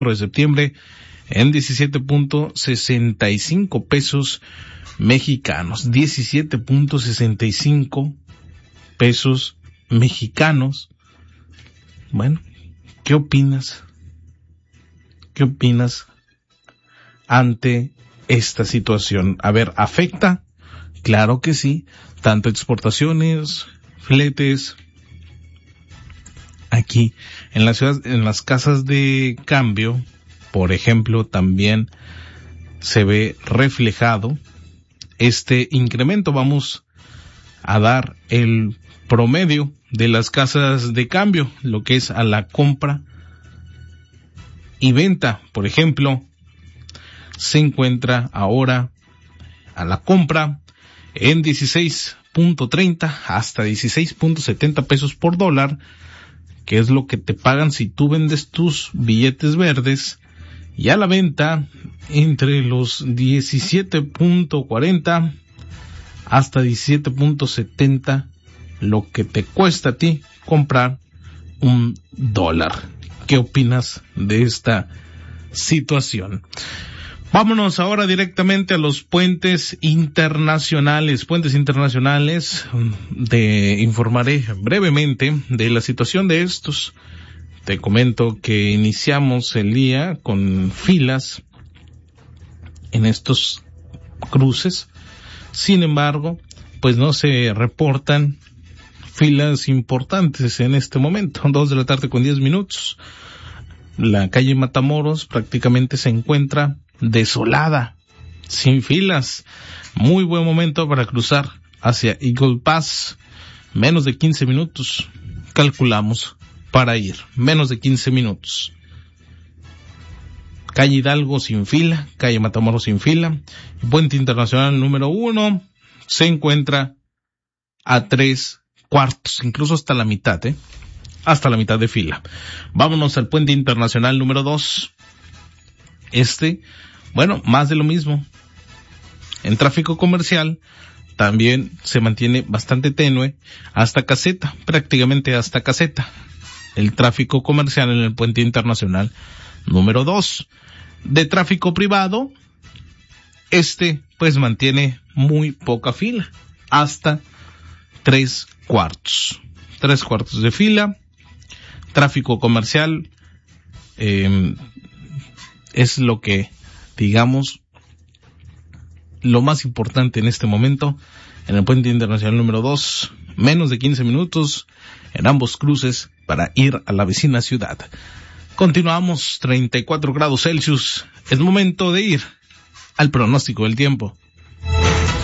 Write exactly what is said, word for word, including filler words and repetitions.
de septiembre en diecisiete punto sesenta y cinco pesos mexicanos. diecisiete punto sesenta y cinco pesos mexicanos. Bueno, ¿qué opinas? ¿Qué opinas ante esta situación? A ver, ¿afecta? Claro que sí, tanto exportaciones, fletes. Aquí en la ciudad, en las casas de cambio, por ejemplo, también se ve reflejado este incremento. Vamos a dar el promedio de las casas de cambio, lo que es a la compra y venta. Por ejemplo, se encuentra ahora a la compra en dieciséis punto treinta hasta dieciséis punto setenta pesos por dólar, que es lo que te pagan si tú vendes tus billetes verdes, y a la venta entre los diecisiete punto cuarenta hasta diecisiete punto setenta, lo que te cuesta a ti comprar un dólar. ¿Qué opinas de esta situación? Vámonos ahora directamente a los puentes internacionales. Puentes internacionales, te informaré brevemente de la situación de estos. Te comento que iniciamos el día con filas en estos cruces. Sin embargo, pues no se reportan filas importantes en este momento. Dos de la tarde con diez minutos. La calle Matamoros prácticamente se encuentra desolada, sin filas. Muy buen momento para cruzar hacia Eagle Pass. Menos de quince minutos calculamos para ir. Menos de quince minutos. Calle Hidalgo sin fila, calle Matamoros sin fila. Puente Internacional número uno se encuentra a tres cuartos, incluso hasta la mitad, ¿eh? Hasta la mitad de fila. Vámonos al Puente Internacional número dos. Este, bueno, más de lo mismo. En tráfico comercial también se mantiene bastante tenue hasta Caseta, prácticamente hasta Caseta. El tráfico comercial en el Puente Internacional número dos. De tráfico privado, este pues mantiene muy poca fila, hasta tres cuartos. Tres cuartos de fila. Tráfico comercial eh, es lo que, digamos, lo más importante en este momento en el Puente Internacional número dos. Menos de quince minutos en ambos cruces para ir a la vecina ciudad. Continuamos, treinta y cuatro grados Celsius. Es momento de ir al pronóstico del tiempo.